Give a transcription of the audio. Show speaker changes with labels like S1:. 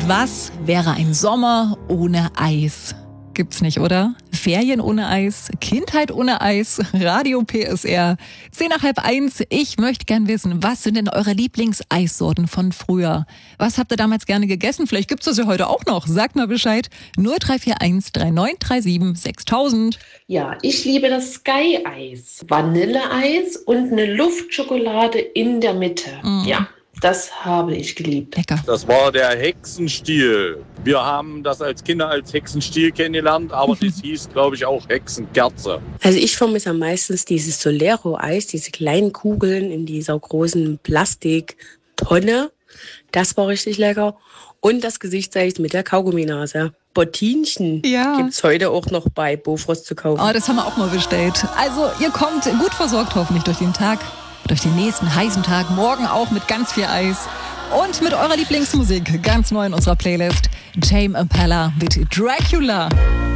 S1: Und was wäre ein Sommer ohne Eis? Gibt's nicht, oder? Ferien ohne Eis, Kindheit ohne Eis, Radio PSR, 10:30. Ich möchte gern wissen, was sind denn eure Lieblingseissorten von früher? Was habt ihr damals gerne gegessen? Vielleicht gibt's das ja heute auch noch. Sagt mal Bescheid. 0341 3937 6000.
S2: Ja, ich liebe das Sky-Eis. Vanilleeis und eine Luftschokolade in der Mitte. Ja. Das habe ich geliebt.
S1: Lecker.
S3: Das war der Hexenstiel. Wir haben das als Kinder als Hexenstiel kennengelernt, aber das hieß, glaube ich, auch Hexenkerze.
S4: Also ich vermisse am meisten dieses Solero-Eis, diese kleinen Kugeln in dieser großen Plastiktonne. Das war richtig lecker. Und das Gesichtseis mit der Kaugumminase. Bottinchen gibt's heute auch noch bei Bofrost zu kaufen.
S1: Oh, das haben wir auch mal bestellt. Also ihr kommt gut versorgt hoffentlich durch den Tag. Durch den nächsten heißen Tag, morgen auch mit ganz viel Eis und mit eurer Lieblingsmusik, ganz neu in unserer Playlist, Tame Impala mit Dracula.